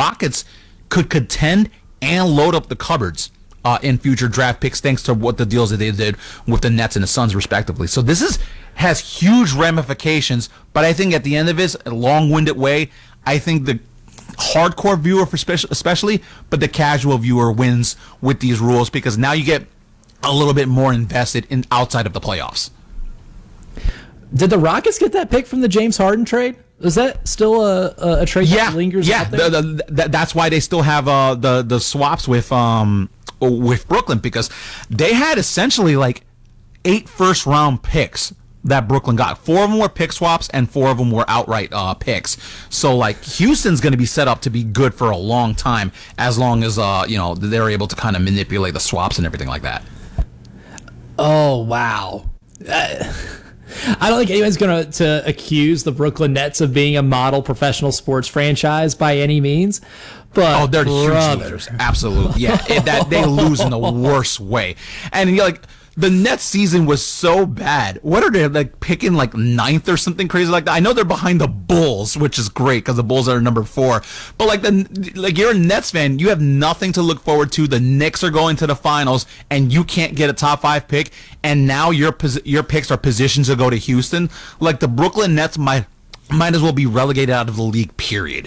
Rockets could contend and load up the cupboards in future draft picks, thanks to what the deals that they did with the Nets and the Suns, respectively. So this has huge ramifications, but I think at the end of it, a long-winded way, I think the hardcore viewer, especially, but the casual viewer wins with these rules, because now you get a little bit more invested in outside of the playoffs. Did the Rockets get that pick from the James Harden trade? Is that still a trade that lingers out there? That's why they still have the swaps with Brooklyn, because they had essentially like 8 first-round picks that Brooklyn got. 4 of them were pick swaps, and 4 of them were outright picks. So, like, Houston's going to be set up to be good for a long time, as long as they're able to kind of manipulate the swaps and everything like that. Oh, wow. I don't think anyone's going to accuse the Brooklyn Nets of being a model professional sports franchise by any means. But they're huge losers. Absolutely. Yeah, they lose in the worst way. And you're like, the Nets season was so bad. What are they, like, picking like 9th or something crazy like that? I know they're behind the Bulls, which is great because the Bulls are number 4. But you're a Nets fan, you have nothing to look forward to. The Knicks are going to the finals, and you can't get a top 5 pick. And now your picks are positioned to go to Houston. Like, the Brooklyn Nets might as well be relegated out of the league. Period.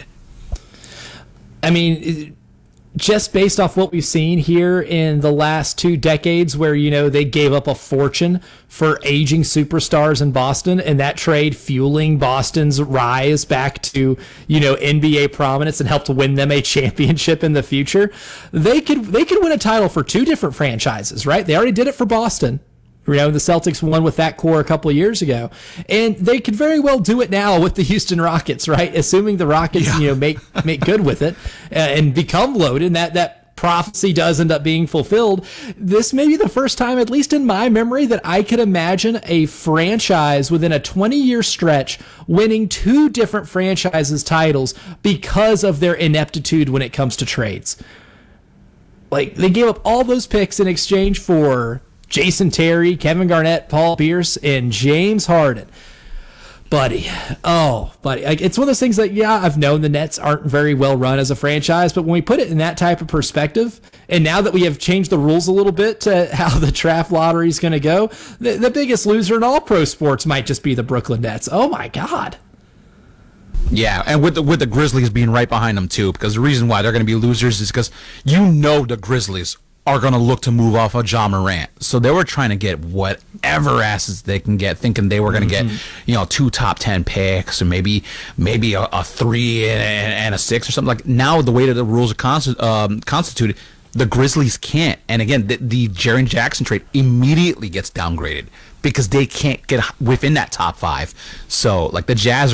I mean, just based off what we've seen here in the last 2 decades, where, they gave up a fortune for aging superstars in Boston, and that trade fueling Boston's rise back to, NBA prominence and helped win them a championship in the future. They could win a title for 2 different franchises, right? They already did it for Boston. The Celtics won with that core a couple of years ago, and they could very well do it now with the Houston Rockets, right? Assuming the Rockets, make good with it and become loaded, and that prophecy does end up being fulfilled. This may be the first time, at least in my memory, that I could imagine a franchise within a 20-year stretch winning 2 different franchises titles because of their ineptitude when it comes to trades. Like, they gave up all those picks in exchange for Jason Terry, Kevin Garnett, Paul Pierce, and James Harden. Buddy. It's one of those things that, I've known the Nets aren't very well run as a franchise, but when we put it in that type of perspective, and now that we have changed the rules a little bit to how the draft lottery is going to go, the biggest loser in all pro sports might just be the Brooklyn Nets. Oh, my God. Yeah, and with the Grizzlies being right behind them, too, because the reason why they're going to be losers is because the Grizzlies are going to look to move off of Ja Morant. So they were trying to get whatever assets they can get, thinking they were going to get, 2 top 10 picks, or maybe a 3 and a 6 or something. Like, now the way that the rules are constituted, the Grizzlies can't. And again, the Jaren Jackson trade immediately gets downgraded because they can't get within that top 5. So, like,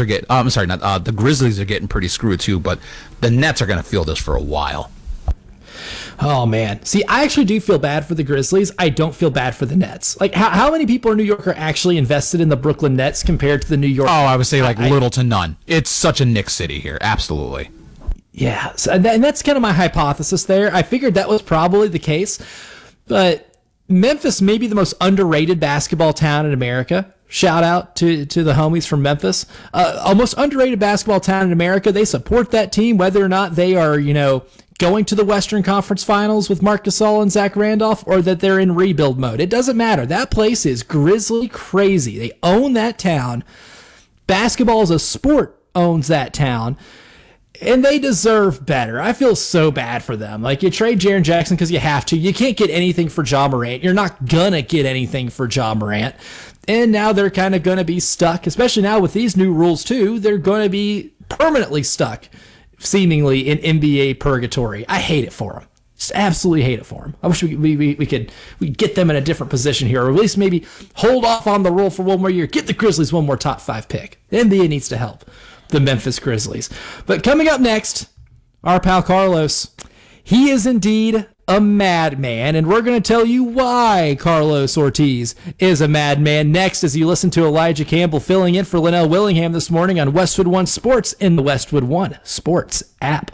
the Grizzlies are getting pretty screwed too, but the Nets are going to feel this for a while. Oh, man. See, I actually do feel bad for the Grizzlies. I don't feel bad for the Nets. Like, how many people in New York are actually invested in the Brooklyn Nets compared to the New York? Oh, I would say little to none. It's such a Knicks city here. Absolutely. Yeah. So, and that's kind of my hypothesis there. I figured that was probably the case. But Memphis may be the most underrated basketball town in America. Shout out to the homies from Memphis. A most underrated basketball town in America. They support that team, whether or not they are, going to the Western Conference Finals with Marc Gasol and Zach Randolph, or that they're in rebuild mode. It doesn't matter. That place is Grizzly crazy. They own that town. Basketball as a sport owns that town, and they deserve better. I feel so bad for them. Like, you trade Jaren Jackson because you have to. You can't get anything for Ja Morant. You're not going to get anything for Ja Morant. And now they're kind of going to be stuck, especially now with these new rules too. They're going to be permanently stuck, seemingly, in NBA purgatory. I hate it for them. Just absolutely hate it for them. I wish we could get them in a different position here, or at least maybe hold off on the rule for one more year. Get the Grizzlies one more top 5 pick. The NBA needs to help the Memphis Grizzlies. But coming up next, our pal Carlos. He is indeed a madman, and we're going to tell you why Carlos Ortiz is a madman next, as you listen to Elijah Campbell filling in for Linnell Willingham this morning on Westwood One Sports in the Westwood One Sports app.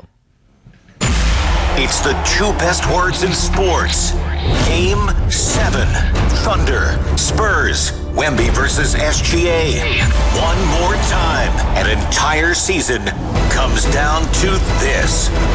It's the 2 best words in sports. Game 7. Thunder, Spurs, Wemby versus SGA. One more time, an entire season comes down to this.